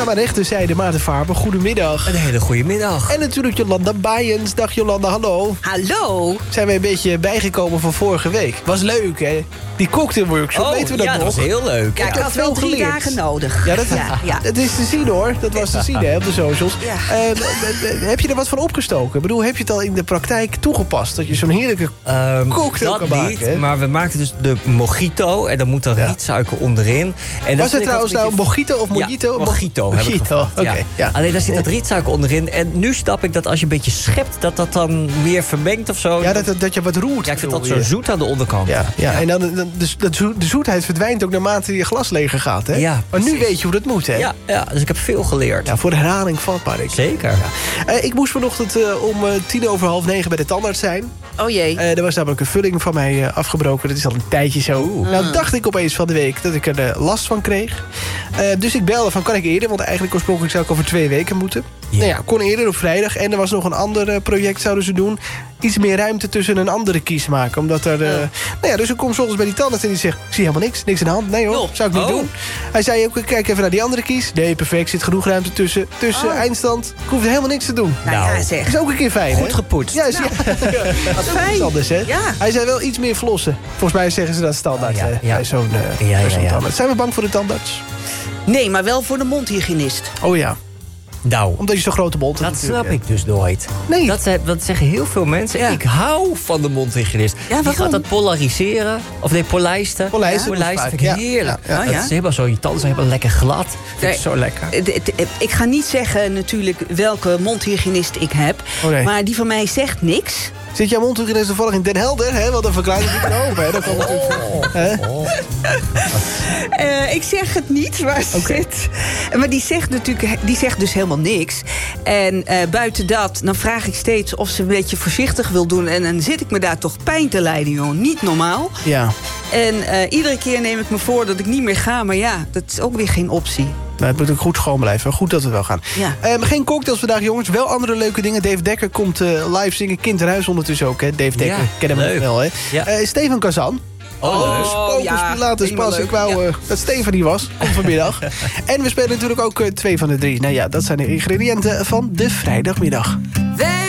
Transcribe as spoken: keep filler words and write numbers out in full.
aan mijn rechterzijde Maarten Faber. Goedemiddag. Een hele goede middag. En natuurlijk Jolanda Baaiens. Dag Jolanda, hallo. Hallo. Zijn we een beetje bijgekomen van vorige week. Was leuk, hè? Die cocktailworkshop, Oh, weten we dat ja, nog? dat was heel leuk. Ja, Ik ik heb had wel veel drie geleerd. dagen nodig. Ja, dat, ja, ja. dat is te zien, hoor. Dat was te zien, hè, op de socials. Ja. Eh, eh, heb je er wat van opgestoken? Ik bedoel, heb je het al in de praktijk toegepast? Dat je zo'n heerlijke Um, cocktail dat kan niet, maken, hè? maar we maakten dus de mojito. En dan moet er Ja. rietsuiker onderin. En Was het trouwens nou een mojito of mojito? Ja, mojito. heb ik Mojito, gevraagd, oké. ja. Ja. Alleen daar zit dat rietsuiker onderin. En nu snap ik dat als je een beetje schept, dat dat dan weer vermengt of zo. Ja, dat, dat je wat roert. Ja, ik vind dat bedoel zo je. zoet aan de onderkant. Ja, ja. En dan, dan de, de, de zoetheid verdwijnt ook naarmate je glas leger gaat, hè? Ja, maar nu precies. weet je hoe dat moet, hè? Ja, ja, dus ik heb veel geleerd. Ja, voor de herhaling vatbaar, ik. Zeker. Uh, ik moest vanochtend uh, om uh, tien over half negen bij de tandarts zijn. Oh jee. Uh, er was namelijk een vulling van mij uh, afgebroken. Dat is al een tijdje zo. Oeh. Nou dacht ik opeens van de week dat ik er uh, last van kreeg. Uh, dus ik belde van, kan ik eerder? Want eigenlijk oorspronkelijk zou ik over twee weken moeten. Ja. Nou ja, kon eerder op vrijdag. En er was nog een ander uh, project zouden ze doen. Iets meer ruimte tussen een andere kies maken. Omdat er... Uh, Oh. Nou ja, dus ik kom soms bij die tandarts en die zegt... Ik zie helemaal niks, niks aan de hand. Nee hoor, Oh. zou ik niet Oh. doen. Hij zei ook, kijk even naar die andere kies. Nee, perfect, zit genoeg ruimte tussen. Tussen Oh. eindstand. Ik hoef helemaal niks te doen. Nou, Nou. ja, zeg. Is ook een keer fijn, Goed hè? gepoetst. Ja, is, ja. Wat Iets fijn. anders, hè? Ja. Hij zei wel iets meer flossen. Volgens mij zeggen ze dat standaard, Oh, ja, hè, ja. bij zo'n uh, Ja, bij ja, zo'n ja. tandarts. Zijn we bang voor de tandarts? Nee, maar wel voor de mondhygiënist. Oh ja, Nou, omdat je zo'n grote mond hebt dat natuurlijk, snap hè. ik dus nooit. Nee. Dat, ze- dat zeggen heel veel mensen. Ja. Ik hou van de mondhygiënist. Ja, Die waarom? gaat dat polariseren. Of nee, polijsten. Polijsten, Ja, dat is polijsten vaak, vind ik ja. heerlijk. Ja, ja. Oh, Dat ja? is helemaal zo, je tanden zijn helemaal lekker glad. Vind Nee. ik zo lekker. Eh, d- d- Ik ga niet zeggen natuurlijk welke mondhygiënist ik heb. Oh, nee. Maar die van mij zegt niks. Zit jouw mondhygiënist toevallig in Den Helder? Hè? Want dan verklaart het niet open. Hè? Dat kan natuurlijk... Hè? Uh, ik zeg het niet waar ze Oké. zit. Maar die zegt, natuurlijk, die zegt dus helemaal niks. En uh, buiten dat, dan vraag ik steeds of ze een beetje voorzichtig wil doen. En dan zit ik me daar toch pijn te lijden, joh. Niet normaal. Ja. En uh, iedere keer neem ik me voor dat ik niet meer ga. Maar ja, dat is ook weer geen optie. Nou, het moet ook goed schoon blijven. Goed dat we wel gaan. Ja. Eh, geen cocktails vandaag, jongens. Wel andere leuke dingen. Dave Dekker komt uh, live zingen. Kind in huis ondertussen ook, hè. Dave Dekker, Ja, kennen we leuk. wel, hè. Ja. Uh, Steven Kazan. Oh, leuk. Spokers, ja, Pilatus, helemaal pas. leuk. Ik wou Ja. uh, dat Steven die was. Komt vanmiddag. En we spelen natuurlijk ook uh, twee van de drie. Nou ja, dat zijn de ingrediënten van de vrijdagmiddag.